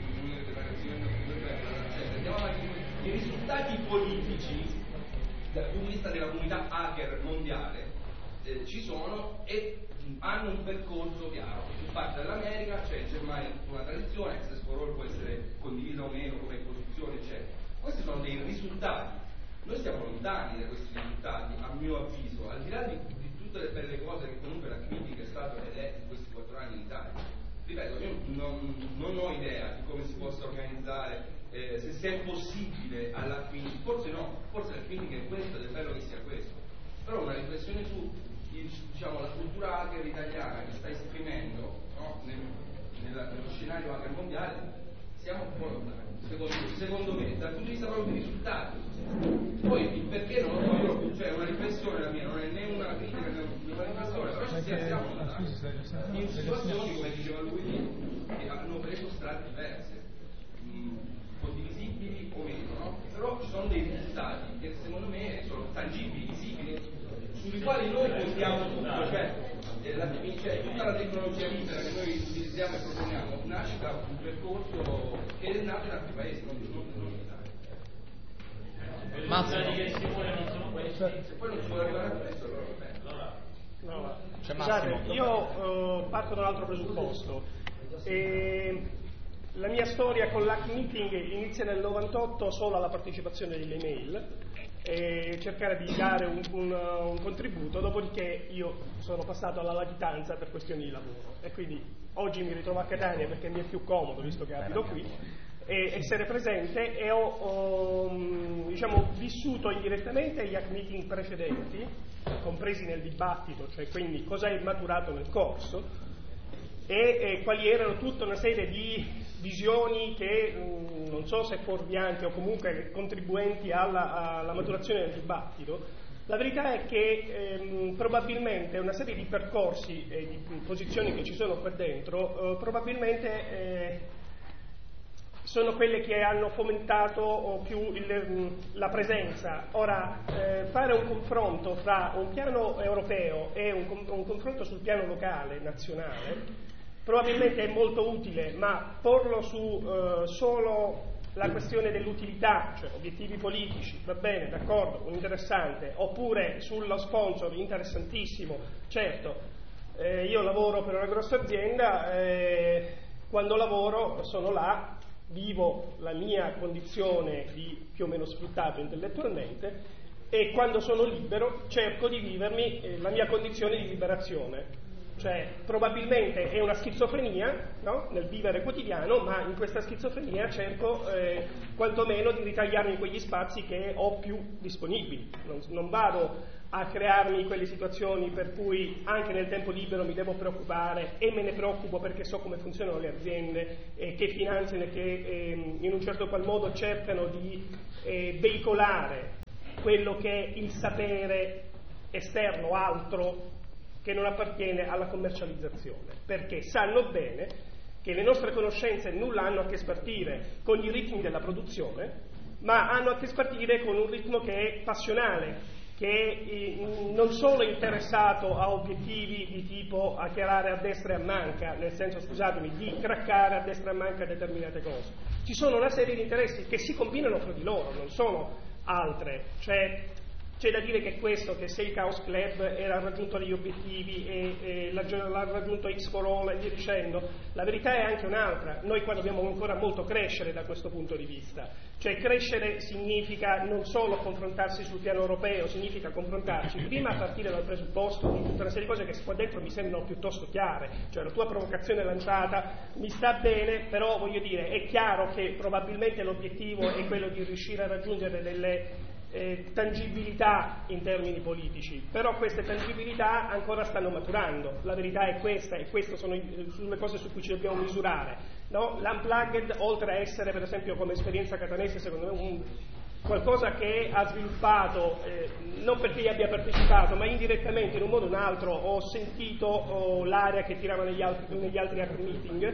andiamo avanti. I risultati politici dal punto di vista della comunità hacker mondiale ci sono e hanno un percorso chiaro. In parte dall'America c'è in Germania una tradizione, Access for All può essere condivisa o meno come posizione, eccetera. Questi sono dei risultati. Noi stiamo lontani da questi risultati, a mio avviso, al di là di tutte le belle cose che comunque la critica è stata ed è in questi 4 anni in Italia. Ripeto, io non ho idea di come si possa organizzare, se è possibile alla critica, forse no, forse la critica è questa ed è bello che sia questo. Però una riflessione su la cultura hacker italiana che sta esprimendo, no, nello scenario hacker mondiale, siamo un po' lontani. Secondo me, dal punto di vista proprio dei risultati. Poi il perché non lo so, cioè una riflessione la mia, non è né una critica né una riflessione, però ci siamo lontani. In situazioni, come diceva lui, che hanno preso strade diverse, condivisibili o meno, no? Però ci sono dei risultati che secondo me sono tangibili, visibili, sui quali noi contiamo tutto, cioè tutta la tecnologia libera che noi utilizziamo e proponiamo nasce da un percorso che è nato in altri paesi, non in Italia. I risultati che si vuole non sono questi. Se poi non si vuole arrivare a questo, allora va bene. No, scusate, io parto da un altro presupposto. La mia storia con l'hack meeting inizia nel 98 solo alla partecipazione delle email e cercare di dare un contributo, dopodiché io sono passato alla latitanza per questioni di lavoro e quindi oggi mi ritrovo a Catania perché mi è più comodo visto che abito qui e essere presente e ho vissuto indirettamente gli hack meeting precedenti, compresi nel dibattito, cioè quindi cosa è maturato nel corso e quali erano tutta una serie di visioni che non so se fuorvianti o comunque contribuenti alla maturazione del dibattito. La verità è che probabilmente una serie di percorsi e di posizioni che ci sono qua dentro probabilmente sono quelle che hanno fomentato più la presenza. Ora, fare un confronto fra un piano europeo e un confronto sul piano locale, nazionale, probabilmente è molto utile, ma porlo su solo la questione dell'utilità, cioè obiettivi politici, va bene, d'accordo, interessante, oppure sullo sponsor, interessantissimo, certo, io lavoro per una grossa azienda, quando lavoro sono là, vivo la mia condizione di più o meno sfruttato intellettualmente e quando sono libero cerco di vivermi la mia condizione di liberazione. Cioè, probabilmente è una schizofrenia, no? Nel vivere quotidiano, ma in questa schizofrenia cerco quantomeno di ritagliarmi quegli spazi che ho più disponibili. Non vado a crearmi quelle situazioni per cui anche nel tempo libero mi devo preoccupare e me ne preoccupo perché so come funzionano le aziende che finanziano e che in un certo qual modo cercano di veicolare quello che è il sapere esterno, altro, che non appartiene alla commercializzazione, perché sanno bene che le nostre conoscenze nulla hanno a che spartire con i ritmi della produzione, ma hanno a che spartire con un ritmo che è passionale, che è non solo interessato a obiettivi di tipo hackerare a destra e a manca, nel senso, scusatemi, di craccare a destra e a manca determinate cose. Ci sono una serie di interessi che si combinano fra di loro, non sono altre. Cioè, c'è da dire che se il Chaos Club era raggiunto degli obiettivi e l'ha raggiunto X for All e via dicendo, la verità è anche un'altra. Noi qua dobbiamo ancora molto crescere da questo punto di vista. Cioè, crescere significa non solo confrontarsi sul piano europeo, significa confrontarci prima a partire dal presupposto di tutta una serie di cose che qua dentro mi sembrano piuttosto chiare. Cioè, la tua provocazione lanciata mi sta bene, però voglio dire, è chiaro che probabilmente l'obiettivo è quello di riuscire a raggiungere delle tangibilità in termini politici, però queste tangibilità ancora stanno maturando, la verità è questa, e queste sono le cose su cui ci dobbiamo misurare, no? L'Unplugged, oltre a essere per esempio come esperienza catanese, secondo me qualcosa che ha sviluppato, non perché io abbia partecipato, ma indirettamente in un modo o un altro ho sentito l'aria che tirava negli altri hacker meeting,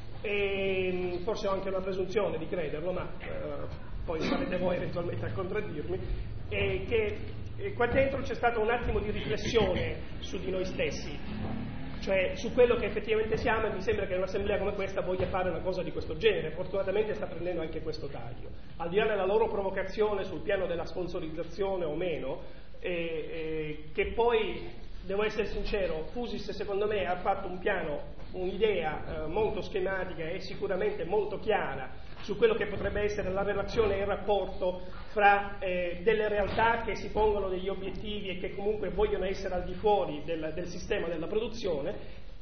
e forse ho anche una presunzione di crederlo, ma poi sarete voi eventualmente a contraddirmi, che qua dentro c'è stato un attimo di riflessione su di noi stessi, cioè su quello che effettivamente siamo, e mi sembra che un'assemblea come questa voglia fare una cosa di questo genere. Fortunatamente sta prendendo anche questo taglio, al di là della loro provocazione sul piano della sponsorizzazione o meno, che poi, devo essere sincero, Fusis secondo me ha fatto un piano, un'idea molto schematica e sicuramente molto chiara su quello che potrebbe essere la relazione e il rapporto fra delle realtà che si pongono degli obiettivi e che comunque vogliono essere al di fuori del sistema della produzione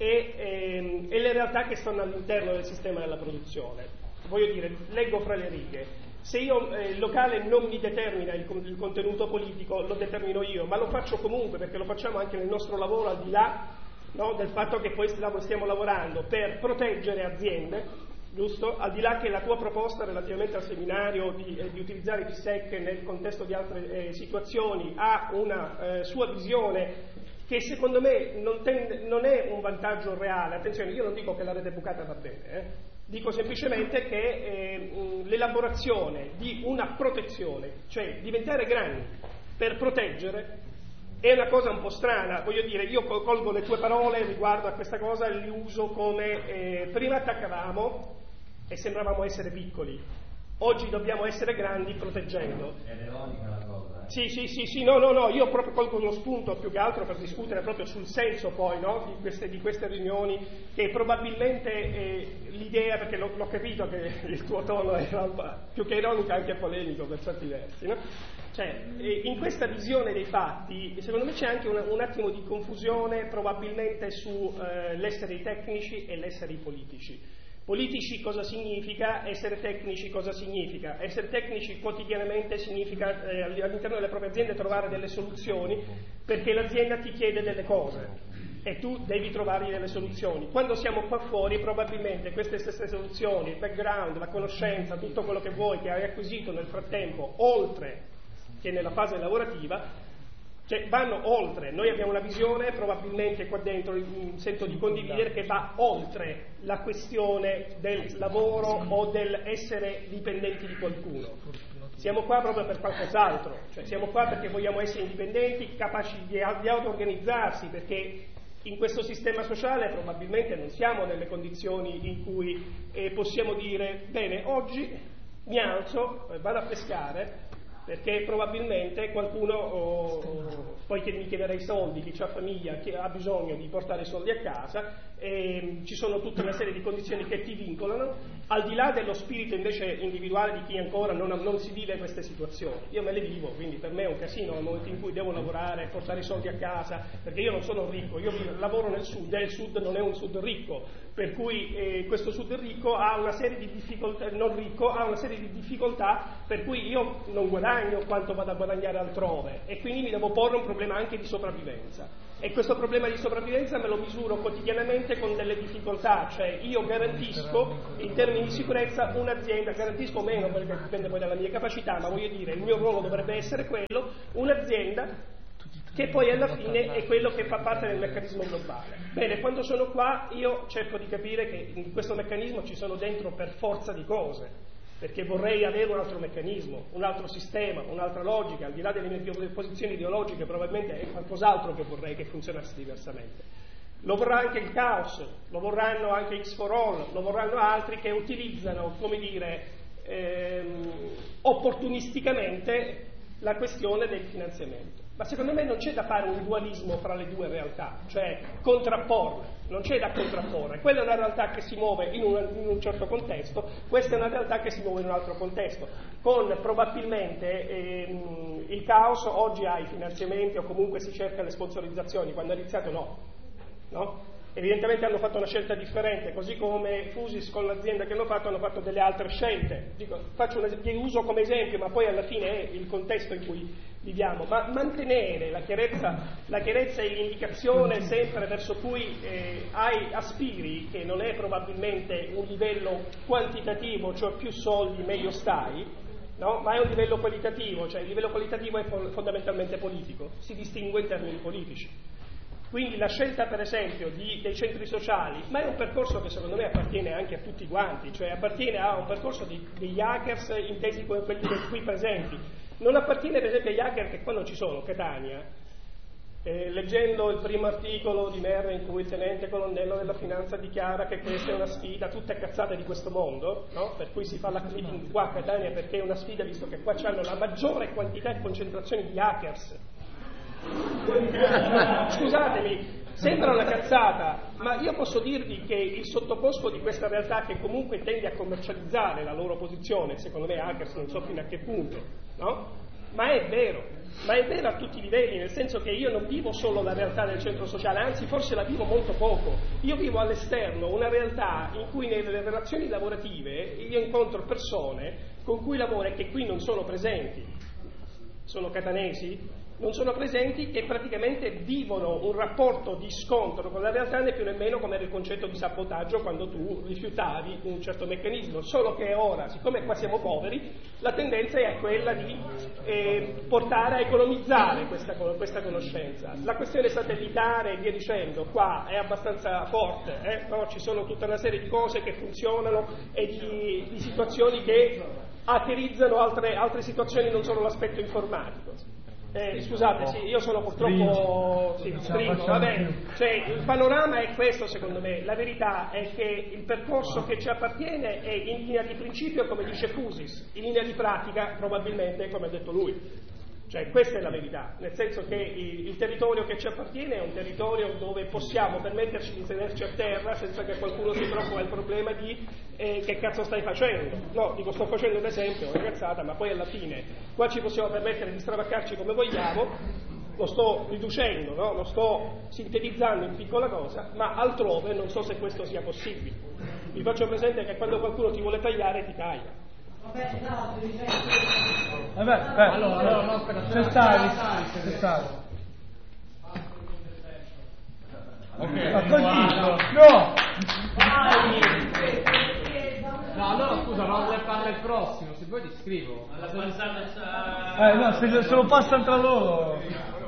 e le realtà che stanno all'interno del sistema della produzione. Voglio dire, leggo fra le righe. Se il locale non mi determina il contenuto politico, lo determino io, ma lo faccio comunque, perché lo facciamo anche nel nostro lavoro, al di là, no, del fatto che poi stiamo lavorando per proteggere aziende, giusto? Al di là che la tua proposta relativamente al seminario di utilizzare PSEC nel contesto di altre situazioni ha una sua visione che secondo me non è un vantaggio reale. Attenzione, io non dico che la rete bucata va bene, dico semplicemente che l'elaborazione di una protezione, cioè diventare grandi per proteggere, è una cosa un po' strana. Voglio dire, io colgo le tue parole riguardo a questa cosa e li uso come prima attaccavamo e sembravamo essere piccoli, oggi dobbiamo essere grandi proteggendo. È ironica la cosa. Sì, no, io proprio colgo uno spunto più che altro per discutere proprio sul senso poi, no, di queste riunioni, che probabilmente l'idea, perché l'ho capito che il tuo tono era più che ironico anche polemico per certi versi, no? Cioè, in questa visione dei fatti, secondo me c'è anche un attimo di confusione probabilmente su l'essere i tecnici e l'essere i politici. Politici cosa significa? Essere tecnici cosa significa? Essere tecnici quotidianamente significa all'interno delle proprie aziende trovare delle soluzioni, perché l'azienda ti chiede delle cose e tu devi trovargli delle soluzioni. Quando siamo qua fuori probabilmente queste stesse soluzioni, il background, la conoscenza, tutto quello che vuoi che hai acquisito nel frattempo, oltre che nella fase lavorativa, cioè vanno oltre. Noi abbiamo una visione, probabilmente qua dentro sento di condividere, che va oltre la questione del lavoro o del essere dipendenti di qualcuno. Siamo qua proprio per qualcos'altro, cioè siamo qua perché vogliamo essere indipendenti, capaci di auto-organizzarsi, perché in questo sistema sociale probabilmente non siamo nelle condizioni in cui possiamo dire bene, oggi mi alzo, vado a pescare, perché probabilmente qualcuno, poi che mi chiederà i soldi, chi ha famiglia, che ha bisogno di portare i soldi a casa, ci sono tutta una serie di condizioni che ti vincolano, al di là dello spirito invece individuale di chi ancora non si vive queste situazioni. Io me le vivo, quindi per me è un casino nel momento in cui devo lavorare, portare i soldi a casa, perché io non sono ricco, io lavoro nel sud e il sud non è un sud ricco, per cui questo sud ricco ha una serie di difficoltà, non ricco, ha una serie di difficoltà per cui io non guadagno quanto vado a guadagnare altrove e quindi mi devo porre un problema anche di sopravvivenza. E questo problema di sopravvivenza me lo misuro quotidianamente con delle difficoltà, cioè io garantisco in termini di sicurezza un'azienda, garantisco meno perché dipende poi dalla mia capacità, ma voglio dire il mio ruolo dovrebbe essere quello, un'azienda che poi alla fine è quello che fa parte del meccanismo globale. Bene, quando sono qua io cerco di capire che in questo meccanismo ci sono dentro per forza di cose, perché vorrei avere un altro meccanismo, un altro sistema, un'altra logica, al di là delle mie posizioni ideologiche probabilmente è qualcos'altro che vorrei che funzionasse diversamente. Lo vorrà anche il caos, lo vorranno anche X for All, lo vorranno altri che utilizzano, come dire, opportunisticamente la questione del finanziamento. Ma secondo me non c'è da fare un dualismo fra le due realtà, cioè contrapporle, non c'è da contrapporre. Quella è una realtà che si muove in un certo contesto, questa è una realtà che si muove in un altro contesto, con probabilmente il caos oggi ha i finanziamenti o comunque si cerca le sponsorizzazioni, quando ha iniziato no? Evidentemente hanno fatto una scelta differente, così come Fusis con l'azienda che hanno fatto delle altre scelte. Li uso come esempio, ma poi alla fine è il contesto in cui viviamo. Ma mantenere la chiarezza e l'indicazione sempre verso cui aspiri, che non è probabilmente un livello quantitativo, cioè più soldi meglio stai, no? Ma è un livello qualitativo, cioè il livello qualitativo è fondamentalmente politico, si distingue in termini politici. Quindi la scelta per esempio dei centri sociali, ma è un percorso che secondo me appartiene anche a tutti quanti, cioè appartiene a un percorso degli hackers intesi come quelli qui presenti, non appartiene per esempio agli hacker che qua non ci sono, Catania, leggendo il primo articolo di Merre in cui il tenente colonnello della finanza dichiara che questa è una sfida, tutte cazzate di questo mondo, no? Per cui si fa la meeting qua a Catania perché è una sfida visto che qua c'hanno la maggiore quantità e concentrazione di hackers. Scusatemi, sembra una cazzata, ma io posso dirvi che il sottoposto di questa realtà che comunque tende a commercializzare la loro posizione, secondo me hackers non so fino a che punto, no? Ma è vero a tutti i livelli, nel senso che io non vivo solo la realtà del centro sociale, anzi forse la vivo molto poco. Io vivo all'esterno una realtà in cui nelle relazioni lavorative io incontro persone con cui lavoro e che qui non sono presenti, sono catanesi, non sono presenti e praticamente vivono un rapporto di scontro con la realtà né più nemmeno come era il concetto di sabotaggio quando tu rifiutavi un certo meccanismo, solo che ora, siccome qua siamo poveri, la tendenza è quella di portare a economizzare questa conoscenza. La questione satellitare e via dicendo qua è abbastanza forte, no? Ci sono tutta una serie di cose che funzionano e di situazioni che atterizzano altre situazioni, non solo l'aspetto informatico. Scusate, sì, io sono purtroppo stringo, va bene. Cioè, il panorama è questo secondo me, la verità è che il percorso che ci appartiene è in linea di principio come dice Fusis, in linea di pratica probabilmente come ha detto lui. Cioè questa è la verità, nel senso che il territorio che ci appartiene è un territorio dove possiamo permetterci di sederci a terra senza che qualcuno si preoccupa del problema di che cazzo stai facendo. No, dico sto facendo un esempio, una cazzata, ma poi alla fine qua ci possiamo permettere di stravaccarci come vogliamo, lo sto riducendo, no? Lo sto sintetizzando in piccola cosa, ma altrove non so se questo sia possibile. Vi faccio presente che quando qualcuno ti vuole tagliare ti taglia. Allora, no, aspetta, c'è stato. Ok, no! No, allora scusa, ma vuoi fare il prossimo? Se vuoi ti scrivo. No, se lo passano tra loro.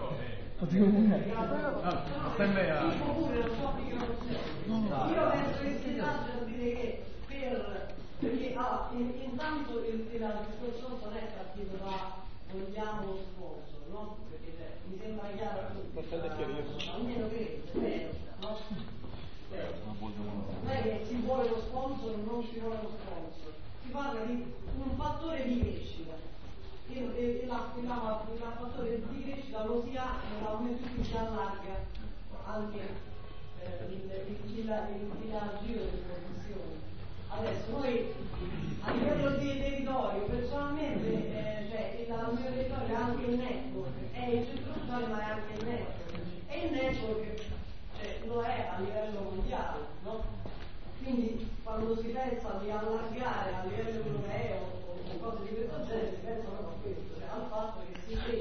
Io penso che sia da dire che perché intanto la discussione non è partita da vogliamo lo sponsor, no? Perché mi sembra chiaro a tutti, almeno credo, no? Non è che si vuole lo sponsor o non si vuole lo sponsor, si parla di un fattore di crescita. Il fattore di crescita lo si ha nel momento in cui si allarga anche il giro delle professioni. Adesso noi a livello di territorio personalmente la mia territorio è anche il network, è il centro sociale ma è anche il network e il network lo è a livello mondiale, no? Quindi quando si pensa di allargare a livello europeo o cose di questo genere si pensa proprio a questo, cioè al fatto che si